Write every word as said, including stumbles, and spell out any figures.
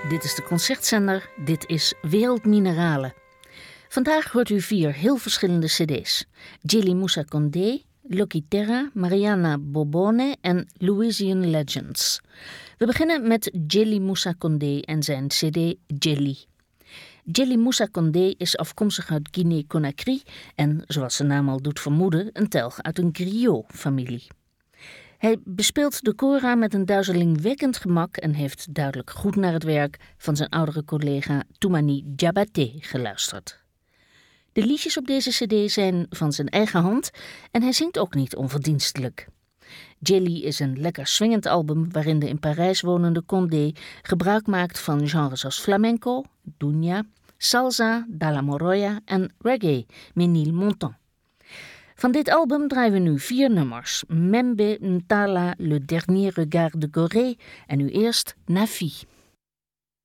Dit is de Concertzender, dit is Wereldmineralen. Vandaag hoort u vier heel verschillende cd's. Djily Moussa Condé, Lucky Terra, Mariana Bobone en Louisian Legends. We beginnen met Djily Moussa Condé en zijn cd Djely. Djily Moussa Condé is afkomstig uit Guinée-Conakry en, zoals zijn naam al doet vermoeden, een telg uit een griot-familie. Hij bespeelt de kora met een duizelingwekkend gemak en heeft duidelijk goed naar het werk van zijn oudere collega Toumani Diabaté geluisterd. De liedjes op deze cd zijn van zijn eigen hand en hij zingt ook niet onverdienstelijk. Djely is een lekker swingend album waarin de in Parijs wonende Condé gebruik maakt van genres als flamenco, dunya, salsa, dalla moroya en reggae, Ménil Montant. Van dit album draaien we nu vier nummers. Membe Ntala, Le Dernier Regard de Gorée en nu eerst Nafi.